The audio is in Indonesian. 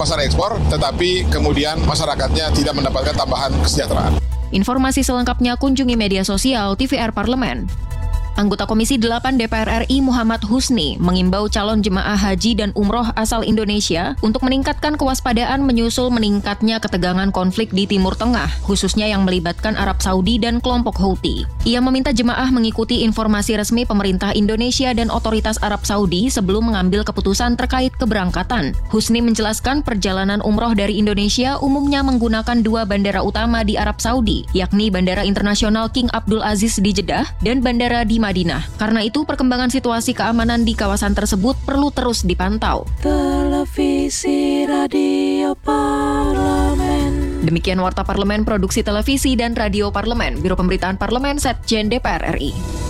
pasar ekspor, tetapi kemudian masyarakatnya tidak mendapatkan tambahan kesejahteraan. Informasi selengkapnya kunjungi media sosial TVR Parlemen. Anggota Komisi 8 DPR RI Muhammad Husni mengimbau calon jemaah haji dan umroh asal Indonesia untuk meningkatkan kewaspadaan menyusul meningkatnya ketegangan konflik di Timur Tengah, khususnya yang melibatkan Arab Saudi dan kelompok Houthi. Ia meminta jemaah mengikuti informasi resmi pemerintah Indonesia dan otoritas Arab Saudi sebelum mengambil keputusan terkait keberangkatan. Husni menjelaskan perjalanan umroh dari Indonesia umumnya menggunakan dua bandara utama di Arab Saudi, yakni Bandara Internasional King Abdul Aziz di Jeddah dan Bandara di Madinah. Karena itu, perkembangan situasi keamanan di kawasan tersebut perlu terus dipantau. Televisi Radio Parlemen. Demikian Warta Parlemen Produksi Televisi dan Radio Parlemen, Biro Pemberitaan Parlemen Setjen DPR RI.